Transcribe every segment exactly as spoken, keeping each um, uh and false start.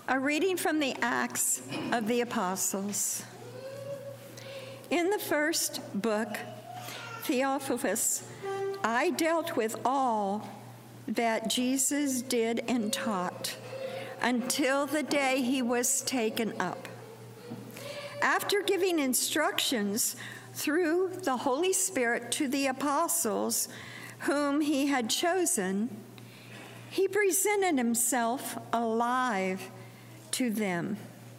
A reading from the Acts of the Apostles. In the first book, Theophilus, I dealt with all that Jesus did and taught until the day he was taken up. After giving instructions through the Holy Spirit to the apostles whom he had chosen, he presented himself alive to them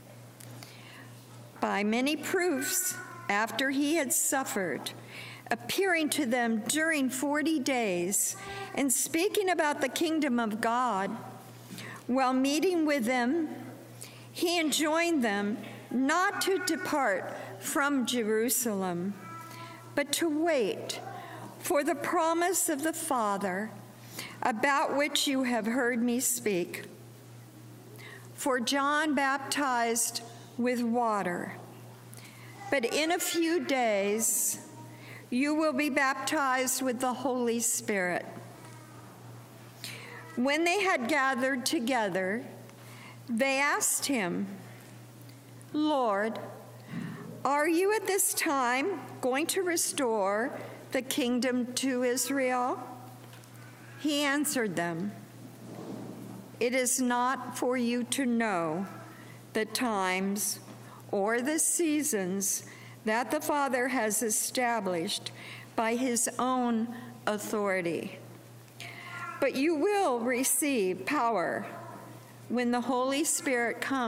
by many proofs after he had suffered, appearing to them during forty days and speaking about the kingdom of God. While meeting with them, he enjoined them not to depart from Jerusalem, but to wait for the promise of the Father, about which you have heard me speak. For John baptized with water, but in a few days you will be baptized with the Holy Spirit. When they had gathered together, they asked him, Lord, are you at this time going to restore the kingdom to Israel? He answered them, it is not for you to know the times or the seasons that the Father has established by his own authority. But you will receive power when the Holy Spirit comes